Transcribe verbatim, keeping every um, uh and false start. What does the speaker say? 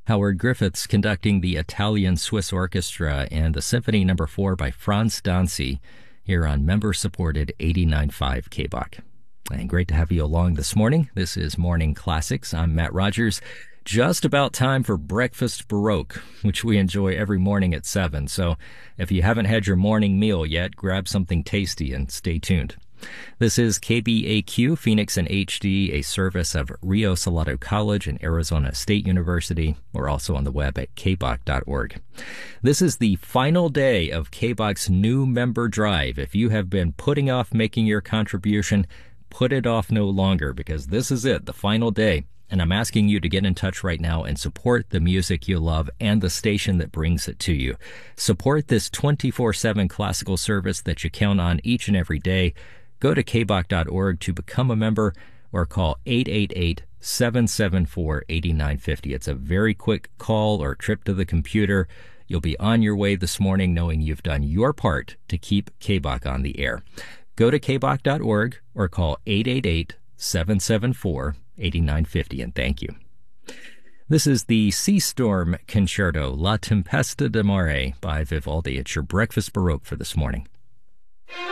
Howard Griffiths conducting the Italian Swiss Orchestra and the Symphony Number four by Franz Danzi here on member-supported eighty-nine point five K B O C. And great to have you along this morning. This is Morning Classics. I'm Matt Rogers. Just about time for Breakfast Baroque, which we enjoy every morning at seven. So if you haven't had your morning meal yet, grab something tasty and stay tuned. This is K B A Q Phoenix in H D, a service of Rio Salado College and Arizona State University. We're also on the web at k b o c dot org. This is the final day of K B O C's new member drive. If you have been putting off making your contribution, put it off no longer, because this is it, the final day. And I'm asking you to get in touch right now and support the music you love and the station that brings it to you. Support this twenty-four seven classical service that you count on each and every day. Go to k b o c dot org to become a member or call eight eight eight, seven seven four, eight nine five zero. It's a very quick call or trip to the computer. You'll be on your way this morning knowing you've done your part to keep K B O C on the air. Go to k b o c dot org or call eight eight eight, seven seven four, eight nine five zero, and thank you. This is the Sea Storm Concerto, La Tempesta di Mare by Vivaldi. It's your Breakfast Baroque for this morning.